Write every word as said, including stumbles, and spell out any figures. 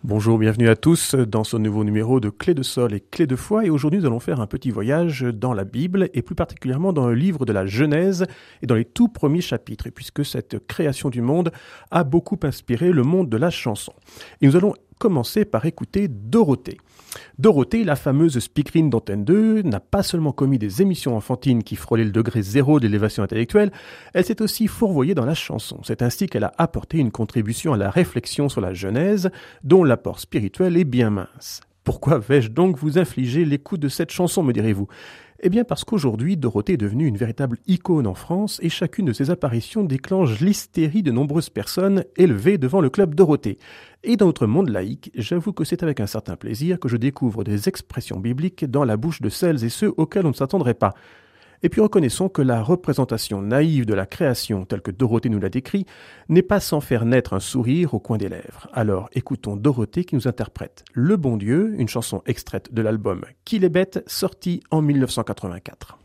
Bonjour, bienvenue à tous dans ce nouveau numéro de Clé de Sol et Clé de Foi. Et aujourd'hui, nous allons faire un petit voyage dans la Bible et plus particulièrement dans le livre de la Genèse et dans les tout premiers chapitres. Et puisque cette création du monde a beaucoup inspiré le monde de la chanson. Et nous allons commencer par écouter Dorothée. Dorothée, la fameuse speakerine d'Antenne deux, n'a pas seulement commis des émissions enfantines qui frôlaient le degré zéro d'élévation intellectuelle, elle s'est aussi fourvoyée dans la chanson. C'est ainsi qu'elle a apporté une contribution à la réflexion sur la Genèse, dont l'apport spirituel est bien mince. Pourquoi vais-je donc vous infliger l'écoute de cette chanson, me direz-vous ? Eh bien parce qu'aujourd'hui, Dorothée est devenue une véritable icône en France et chacune de ses apparitions déclenche l'hystérie de nombreuses personnes élevées devant le club Dorothée. Et dans notre monde laïque, j'avoue que c'est avec un certain plaisir que je découvre des expressions bibliques dans la bouche de celles et ceux auxquels on ne s'attendrait pas. Et puis reconnaissons que la représentation naïve de la création, telle que Dorothée nous l'a décrit, n'est pas sans faire naître un sourire au coin des lèvres. Alors écoutons Dorothée qui nous interprète Le Bon Dieu, une chanson extraite de l'album Qu'il est bête, sorti en mille neuf cent quatre-vingt-quatre.